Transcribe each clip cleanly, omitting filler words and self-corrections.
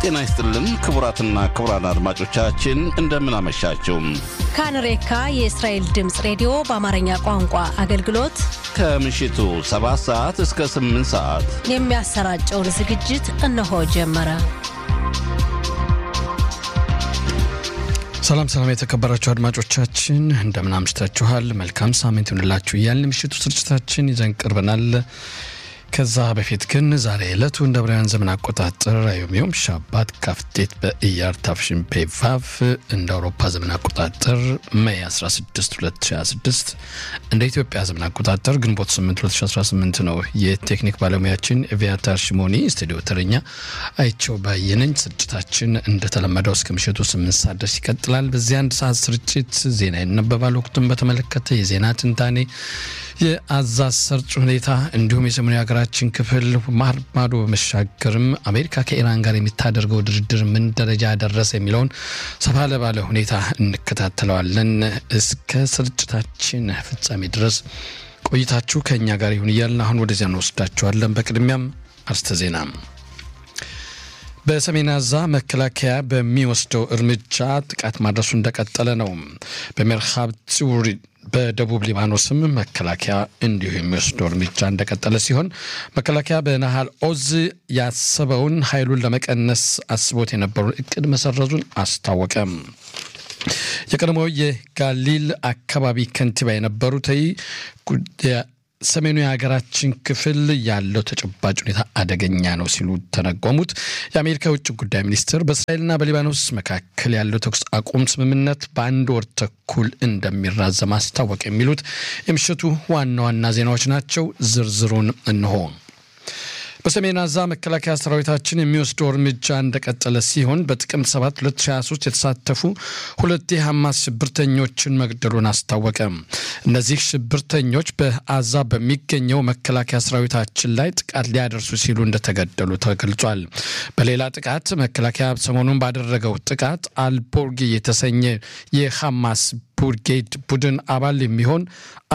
ጤና ይስጥልን ክቡራትና ክቡራን አድማጮቻችን እንደምን አመሻችሁ። ካንሬካ የእስራኤል ድምጽ ሬዲዮ በአማርኛ ቋንቋ አገልግሎት ከምሽቱ 7 ሰዓት እስከ 8 ሰዓት የሚያሰራጨውን ዝግጅት እነሆ ጀመረ። ሰላም የተከበራችሁ አድማጮቻችን እንደምን አምሽታችኋል? መልካም ሳምንት ይሁንላችሁ እያልን ምሽቱ ስርጭታችን ይዘን ቀርበናል። ከዛ በፊት ግን ዛሬ ዕለቱ እንደ ብራያን ዘመን አቆጣጠር አዮሚዮም ሻባት ካፍቴት በኢያር ታፍሽን ፔቫፍ እንደ አውሮፓ ዘመን አቆጣጠር ሜይ 16 2026 እንደ ኢትዮጵያ ዘመን አቆጣጠር ግንቦት 8 2018 ነው። የቴክኒክ ባለሙያችን ቪያታር ሽሞኒ ስቱዲዮ ተረኛ አይቸው ባየነኝ። ስርጭታችን እንደተለመደው እስከ ምሽቱ 8 ሰዓት ድረስ ይቀጥላል። በዚህ አንድ ሰዓት ስርጭት ዜና ይነበባል። ወቅቱን በተመለከተ የዜና ትንታኔ፣ የአዛዝ ሰርጭ ሁኔታ እንዲሁም የሰሜኑ ሀገራችን ክፍል ማዶ በመሻገርም አሜሪካ ከኢራን ጋር የሚታደርገው ድርድር ምን ደረጃ ደረሰ የሚለውን ሰፋ ባለ ሁኔታ እንከታተለዋለን። እስከ ስርጭታችን ፍጻሜ ድረስ ቆይታችሁ ከኛ ጋር ይሁን እያልን አሁን ወደዚያ እንወስዳችኋለን። በቅድሚያም አርስተ ዜና። በሰሜን ጋዛ መከላከያ በሚወስደው እርምጃ ጥቃት ማድረሱ እንደቀጠለ ነው። በመርሃብ ጽውሪ በደቡብ ሊባኖስም መከላከያ እንዲሁ የሚወስደው እርምጃ እንደቀጠለ ሲሆን መከላከያ በናሃል ኦዝ ያሰበውን ኃይሉን ለመቀነስ አስቦት የነበረውን እቅድ መሰረዙን አስታወቀ። የቀድሞው የጋሊል አካባቢ ከንቲባ የነበሩት ሰሜኑ የሀገራችን ክፍል ያለው ተጨባጭ ሁኔታ አደገኛ ነው ሲሉ ተነገሙት። የአሜሪካ ውጭ ጉዳይ ሚኒስትር በእስራኤልና በሊባኖስ መካከል ያለው ተኩስ አቁም ስምምነት በአንድ ወር ተኩል እንደሚራዘም አስታወቀ። የሚሉት የምሽቱ ዋና ዋና ዜናዎች ናቸው። ዝርዝሩን እንሆ። በሰሜን ጋዛ መከላከያ ሰራዊታችን የሚወስደው እርምጃ እንደቀጠለ ሲሆን በጥቅምት 7 2023 የተሳተፉ ሁለት የሐማስ ሽብርተኞችን መግደሉን አስታወቀ። እነዚህ ሽብርተኞች በጋዛ በሚገኘው መከላከያ ሰራዊታችን ላይ ጥቃት ሊያደርሱ ሲሉ እንደተገደሉ ተገልጿል። በሌላ ጥቃት መከላከያ ሰሞኑን ባደረገው ጥቃት አልቦርጊ የተሰኘ የሐማስ ብርጌድ ቡድን አባል የሚሆን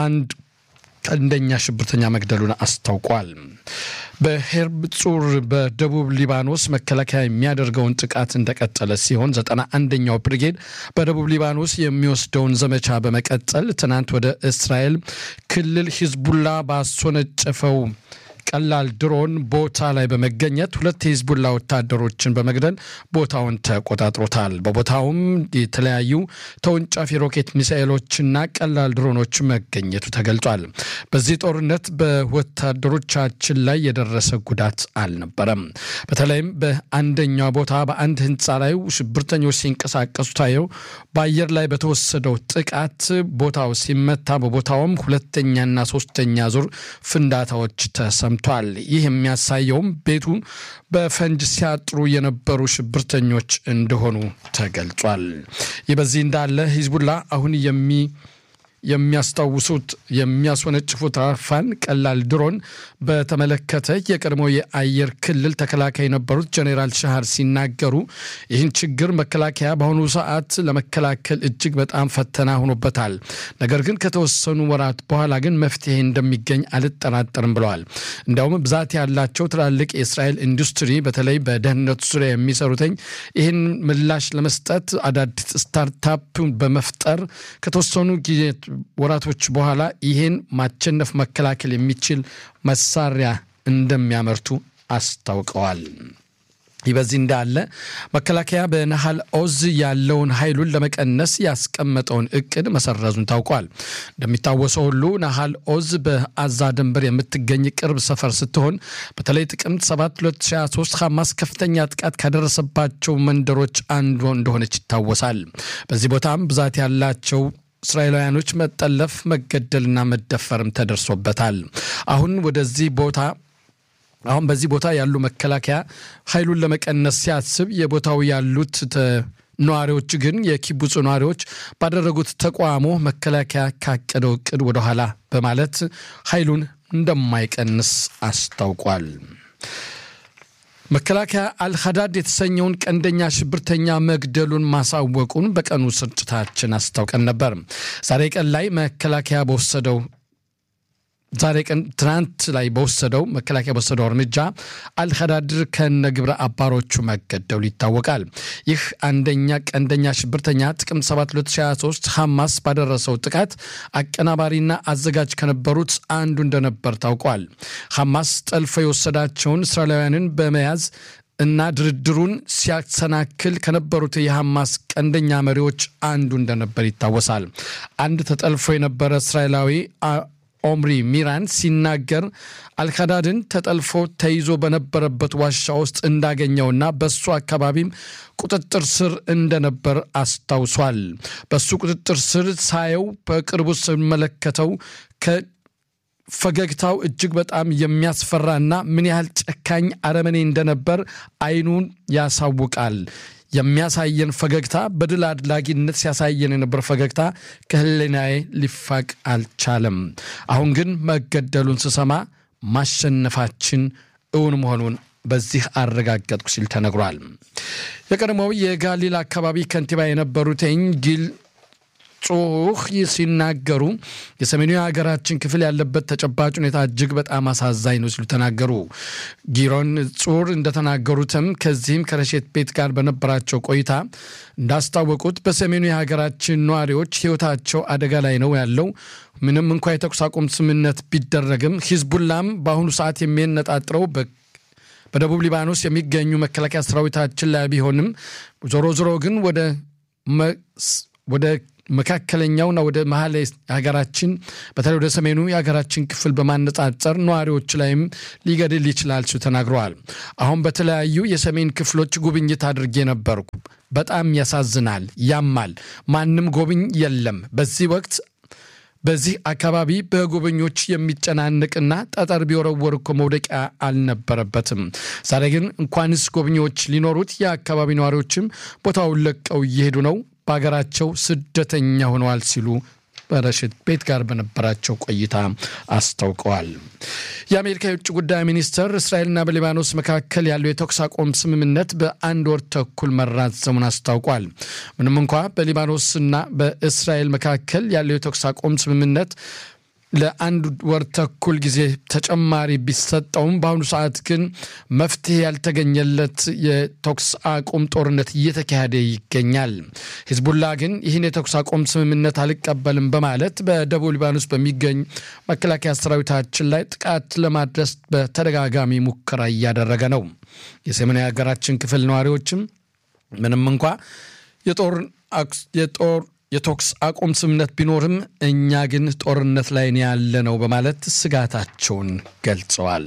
አንደኛ ሽብርተኛ መግደሉን አስታውቋል። በሄርብ ጹር በደቡብ ሊባኖስ መከላከያ የሚያደርገውን ጥቃት እንደቀጠለ ሲሆን 91ኛው ብርጌድ በደቡብ ሊባኖስ የሚወስደውን ዘመቻ በመቀጠል ትናንት ወደ እስራኤል ክልል ሂዝቡላ ባስወነጨፈው ቀላል ድሮን ቦታ ላይ በመገኘት ሁለት የሂዝቡላ ወታደሮችን በመግደል ቦታውን ተቆጣጥሮታል። በቦታውም የተለያዩ ተወንጫፊ ሮኬት ሚሳኤሎችና ቀላል ድሮኖች መገኘቱ ተገልጿል። በዚህ ጦርነት በወታደሮቻችን ላይ የደረሰ ጉዳት አልነበረም። በተለይም በአንደኛው ቦታ በአንድ ህንጻ ላይ ሽብርተኞች ሲንቀሳቀሱ ታየው በአየር ላይ በተወሰደው ጥቃት ቦታው ሲመታ በቦታውም ሁለተኛና ሶስተኛ ዙር ፍንዳታዎች ተሰምተዋል። ይህ የሚያሳየው ቤቱን በፈንጅ ሲያጥሩ የነበሩ ሽብርተኞች እንደሆኑ ተገልጿል። ይህ በዚህ እንዳለ ሂዝቡላ አሁን የሚያስታውሱት የሚያስወነጭፉት አፋን ቀላል ድሮን በተመለከተ የቀድሞ የአየር ክልል ተከላካይ የነበሩት ጀነራል ሻሃር ሲናገሩ ይህን ችግር መከላከያ በአሁኑ ሰዓት ለመከላከል እጅግ በጣም ፈተና ሆኖበታል። ነገር ግን ከተወሰኑ ወራት በኋላ ግን መፍትሄ እንደሚገኝ አልጠራጠርም ብለዋል። እንዲያውም ብዛት ያላቸው ትላልቅ የእስራኤል ኢንዱስትሪ በተለይ በደህንነቱ ዙሪያ የሚሰሩትኝ ይህን ምላሽ ለመስጠት አዳዲስ ስታርታፕ በመፍጠር ከተወሰኑ ጊዜ ወራቶች በኋላ ይሄን ማቸነፍ መከላከል የሚችል መሳሪያ እንደሚያመርቱ አስታውቀዋል። ይበዚህ እንዳለ መከላከያ በናሃል ኦዝ ያለውን ኃይሉን ለመቀነስ ያስቀመጠውን እቅድ መሰረዙን ታውቋል። እንደሚታወሰው ሁሉ ናሃል ኦዝ በጋዛ ድንበር የምትገኝ ቅርብ ሰፈር ስትሆን በተለይ ጥቅምት 7 2023 ሐማስ ከፍተኛ ጥቃት ካደረሰባቸው መንደሮች አንዱ እንደሆነች ይታወሳል። በዚህ ቦታም ብዛት ያላቸው እስራኤላውያኖች መጠለፍ መገደልና መደፈርም ተደርሶበታል። አሁን በዚህ ቦታ ያሉ መከላከያ ኃይሉን ለመቀነስ ሲያስብ የቦታው ያሉት ነዋሪዎች ግን የኪቡጽ ነዋሪዎች ባደረጉት ተቋሞ መከላከያ ካቀደው እቅድ ወደ ኋላ በማለት ኃይሉን እንደማይቀንስ አስታውቋል። መከላከያ አልሐዳድ የተሰኘውን ቀንደኛ ሽብርተኛ መግደሉን ማሳወቁን በቀኑ ስርጭታችን አስታውቀን ነበር። ዛሬ ቀን ላይ መከላከያ በወሰደው ዛሬ ቀን ትናንት ላይ በወሰደው መከላከያ በወሰደው እርምጃ አልኸዳድር ከነግብረ አባሮቹ መገደሉ ይታወቃል። ይህ ቀንደኛ ሽብርተኛ ጥቅምት 7 2023 ሐማስ ባደረሰው ጥቃት አቀናባሪና አዘጋጅ ከነበሩት አንዱ እንደነበር ታውቋል። ሐማስ ጠልፎ የወሰዳቸውን እስራኤላውያንን በመያዝ እና ድርድሩን ሲያሰናክል ከነበሩት የሐማስ ቀንደኛ መሪዎች አንዱ እንደነበር ይታወሳል። አንድ ተጠልፎ የነበረ እስራኤላዊ ኦምሪ ሚራን ሲናገር አልኸዳድን ተጠልፎ ተይዞ በነበረበት ዋሻ ውስጥ እንዳገኘውና በሱ አካባቢም ቁጥጥር ስር እንደነበር አስታውሷል። በሱ ቁጥጥር ስር ሳየው በቅርቡ ስመለከተው ፈገግታው እጅግ በጣም የሚያስፈራና ምን ያህል ጨካኝ አረመኔ እንደነበር አይኑን ያሳውቃል። የሚያሳየን ፈገግታ በድል አድላጊነት ሲያሳየን የነበር ፈገግታ ከህሊናዬ ሊፋቅ አልቻለም። አሁን ግን መገደሉን ስሰማ ማሸነፋችን እውን መሆኑን በዚህ አረጋግጠኩ ሲል ተነግሯል። የቀድሞው የጋሊል አካባቢ ከንቲባ የነበሩት ጊል ጾህ ሲናገሩ የሰሜኑ ሀገራችን ክፍል ያለበት ተጨባጭ ሁኔታ እጅግ በጣም አሳዛኝ ነው ሲሉ ተናገሩ። ጊሮን ጾር እንደተናገሩትም ከዚህም ከረሸት ቤት ጋር በነበራቸው ቆይታ እንዳስታወቁት በሰሜኑ የሀገራችን ነዋሪዎች ህይወታቸው አደጋ ላይ ነው ያለው። ምንም እንኳን የተኩስ አቁም ስምምነት ቢደረግም ሂዝቡላም በአሁኑ ሰዓት የሚነጣጥረው በደቡብ ሊባኖስ የሚገኙ መከላከያ ሰራዊታችን ላይ ቢሆንም ዞሮ ግን ወደ መካከለኛውና ወደ መሃል ሀገራችን በተለይ ወደ ሰሜኑ የሀገራችን ክፍል በማነጻጸር ነዋሪዎች ላይም ሊገድል ይችላል ሲሉ ተናግረዋል። አሁን በተለያዩ የሰሜን ክፍሎች ጉብኝት አድርጌ ነበርኩ። በጣም ያሳዝናል፣ ያማል። ማንም ጎብኝ የለም። በዚህ ወቅት በዚህ አካባቢ በጎበኞች የሚጨናነቅና ጠጠር ቢወረወር እኮ መውደቂያ አልነበረበትም። ዛሬ ግን እንኳንስ ጎብኞች ሊኖሩት የአካባቢ ነዋሪዎችም ቦታውን ለቀው እየሄዱ ነው፣ በአገራቸው ስደተኛ ሆነዋል ሲሉ በረሽት ቤት ጋር በነበራቸው ቆይታ አስታውቀዋል። የአሜሪካ የውጭ ጉዳይ ሚኒስትር እስራኤልና በሊባኖስ መካከል ያለው የተኩስ አቁም ስምምነት በአንድ ወር ተኩል መራዘሙን አስታውቋል። ምንም እንኳን በሊባኖስና በእስራኤል መካከል ያለው የተኩስ አቁም ስምምነት ለአንድ ወር ተኩል ጊዜ ተጨማሪ ቢሰጠውም በአሁኑ ሰዓት ግን መፍትሄ ያልተገኘለት የተኩስ አቁም ጦርነት እየተካሄደ ይገኛል። ሂዝቡላ ግን ይህን የተኩስ አቁም ስምምነት አልቀበልም በማለት በደቡብ ሊባኖስ በሚገኝ መከላከያ ሰራዊታችን ላይ ጥቃት ለማድረስ በተደጋጋሚ ሙከራ እያደረገ ነው። የሰሜናዊ ሀገራችን ክፍል ነዋሪዎችም ምንም እንኳን የተኩስ አቁም ስምምነት ቢኖርም እኛ ግን ጦርነት ላይ ያለነው በማለት ስጋታቸውን ገልጸዋል።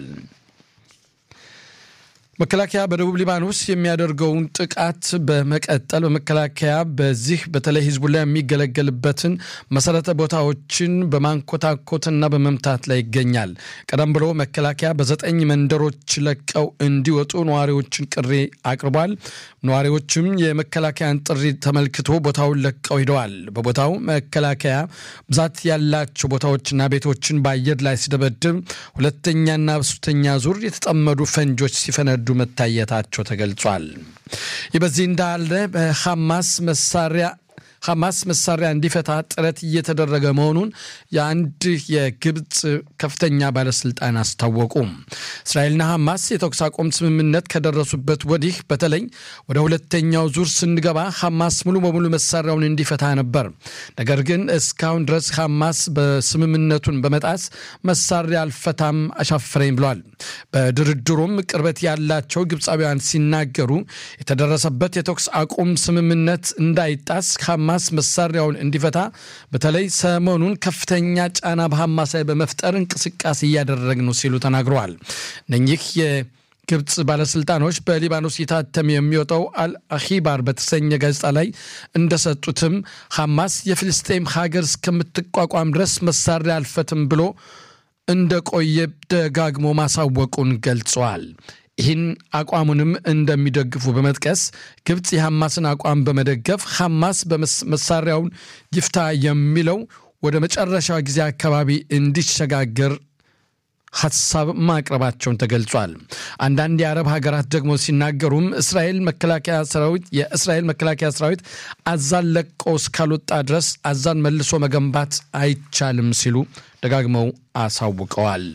መከላከያ በደቡብ ሊባኖስ የሚያደርገውን ጥቃት በመቀጠል በመከላከያ በዚህ በተለይ ሂዝቡላ የሚገለገልበትን መሰረተ ቦታዎችን በማንኮታኮትና በመምታት ላይ ይገኛል። ቀደም ብሎ መከላከያ በ9 መንደሮች ለቀው እንዲወጡ ነዋሪዎችን ጥሪ አቅርቧል። ነዋሪዎችም የመከላከያን ጥሪ ተመልክቶ ቦታውን ለቀው ሄደዋል። በቦታው መከላከያ ብዛት ያላቸው ቦታዎችና ቤቶችን በአየር ላይ ሲደበድብ ሁለተኛና ሶስተኛ ዙር የተጠመዱ ፈንጆች ሲፈነዱ መታየታቸው ተገልጿል። በዚህ እንዳለ በሐማስ መሳሪያ እንዲፈታ ጥረት እየተደረገ መሆኑን የአንድ የግብጽ ከፍተኛ ባለስልጣን አስታወቁ። እስራኤልና ሐማስ የተኩስ አቁም ስምምነት ከደረሱበት ወዲህ በተለይ ወደ ሁለተኛው ዙር ስንገባ ሐማስ ሙሉ በሙሉ መሳሪያውን እንዲፈታ ነበር። ነገር ግን እስካሁን ድረስ ሐማስ በስምምነቱን በመጣስ መሳሪያ አልፈታም አሻፈረኝ ብሏል። በድርድሩም ቅርበት ያላቸው ግብጻውያን ሲናገሩ የተደረሰበት የተኩስ አቁም ስምምነት እንዳይጣስ ሐማስ መሳሪያውን እንዲፈታ በተለይ ሰሞኑን ከፍተኛ ጫና በሐማስ ላይ በመፍጠር እንቅስቃሴ እያደረግን ነው ሲሉ ተናግረዋል። እነኚህ የግብጽ ባለስልጣኖች በሊባኖስ የታተም የሚወጣው አልአኺባር በተሰኘ ጋዜጣ ላይ እንደሰጡትም ሐማስ የፍልስጤም ሀገር እስከምትቋቋም ድረስ መሳሪያ አልፈትም ብሎ እንደቆየ ደጋግሞ ማሳወቁን ገልጸዋል። ይህን አቋሙንም እንደሚደግፉ በመጥቀስ ግብጽ የሐማስን አቋም በመደገፍ ሐማስ በመሳሪያውን ይፍታ የሚለው ወደ መጨረሻ ጊዜ አካባቢ እንዲሸጋገር ሐሳብ ማቅረባቸውን ተገልጿል። አንዳንድ የአረብ ሀገራት ደግሞ ሲናገሩም የእስራኤል መከላከያ ሰራዊት አዛን ለቆ እስካልወጣ ድረስ አዛን መልሶ መገንባት አይቻልም ሲሉ ደጋግመው አሳውቀዋል።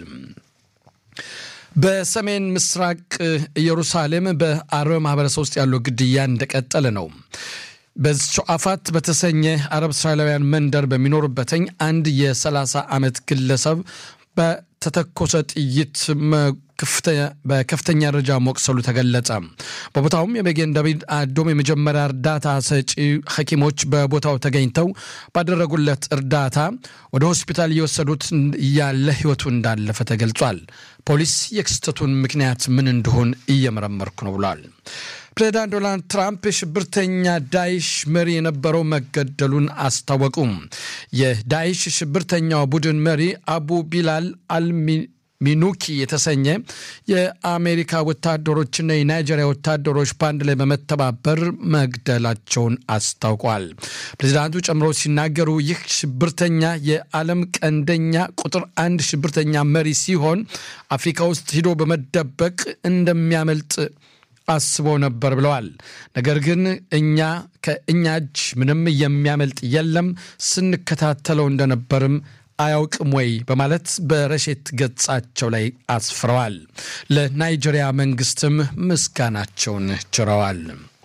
በሰሜን ምስራቅ ኢየሩሳሌም በአረብ ማህበረሰብ ውስጥ ያለው ግድያ እንደቀጠለ ነው። በሾአፋት በተሰኘ አረብ እስራኤላውያን መንደር በሚኖርበትኝ አንድ የ30 ዓመት ግለሰብ በተተኮሰ ጥይት በከፍተኛ ደረጃ መቁሰሉ ተገለጸ። በቦታውም የመገን ዳቪድ አዶም የመጀመሪያ እርዳታ ሰጪ ሐኪሞች በቦታው ተገኝተው ባደረጉለት እርዳታ ወደ ሆስፒታል እየወሰዱት ያለ ህይወቱ እንዳለፈ ተገልጿል። ፖሊስ የክስተቱን ምክንያት ምን እንደሆነ እየመረመርኩ ነው ብሏል። ፕሬዝዳንት ዶናልድ ትራምፕ ሽብርተኛ ዳይሽ መሪ የነበረው መገደሉን አስታወቁ። የዳይሽ ሽብርተኛው ቡድን መሪ አቡ ቢላል ሚኑኪ የተሰኘ የአሜሪካ ወታደሮችና የናይጄሪያ ወታደሮች ባንድ ላይ በመተባበር መግደላቸውን አስታውቋል። ፕሬዝዳንቱ ጨምሮ ሲናገሩ ይህ ሽብርተኛ የዓለም ቀንደኛ ቁጥር 1 ሽብርተኛ መሪ ሲሆን አፍሪካ ውስጥ ሄዶ በመደበቅ እንደሚያመልጥ አስበው ነበር ብለዋል። ነገር ግን ከእኛ እጅ ምንም የሚያመልጥ የለም፣ ስንከታተለው እንደነበርም አያውቅም ወይ በማለት በረሽት ገጻቸው ላይ አስፍረዋል። ለናይጄሪያ መንግስትም ምስጋናቸውን ችረዋል።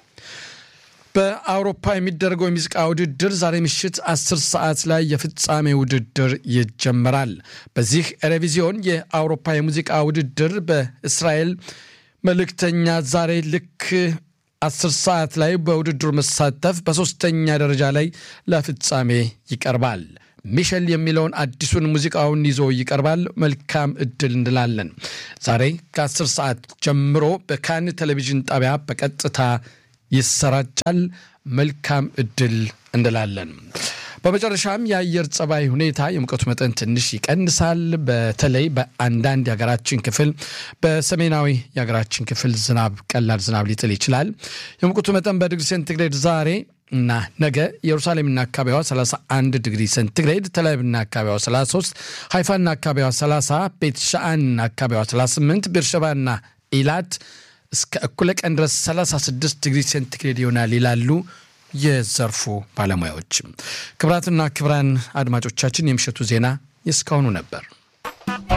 በአውሮፓ የሚደረገው የሙዚቃ ውድድር ዛሬ ምሽት 10 ሰዓት ላይ የፍጻሜ ውድድር ይጀምራል። በዚህ ኤሬቪዚዮን የአውሮፓ የሙዚቃ ውድድር በእስራኤል መልእክተኛ ዛሬ ልክ 10 ሰዓት ላይ በውድድሩ መሳተፍ በሶስተኛ ደረጃ ላይ ለፍጻሜ ይቀርባል። ሚሸል የሚለውን አዲሱን ሙዚቃውን ይዞ ይቀርባል። መልካም እድል እንላለን። ዛሬ ከ10 ሰዓት ጀምሮ በካን ቴሌቪዥን ጣቢያ በቀጥታ ይሰራጫል። መልካም እድል እንላለን። በመጨረሻም የአየር ጸባይ ሁኔታ የሙቀቱ መጠን ትንሽ ይቀንሳል። በተለይ በአንዳንድ የሀገራችን ክፍል በሰሜናዊ የሀገራችን ክፍል ቀላል ዝናብ ሊጥል ይችላል። የሙቀቱ መጠን በዲግሪ ሴንቲግሬድ ዛሬ እና ነገ ኢየሩሳሌምና አካባቢዋ 31 ዲግሪ ሴንቲግሬድ፣ ተላቪቭና አካባቢዋ 33፣ ሃይፋና አካባቢዋ 30፣ ቤት ሻአንና አካባቢዋ 38፣ ቤርሸባና ኢላት እስከ እኩለ ቀን ድረስ 36 ዲግሪ ሴንቲግሬድ ይሆናል ይላሉ የዘርፉ ባለሙያዎች። ክብራትና ክብራን አድማጮቻችን የምሽቱ ዜና እስካሁኑ ነበር።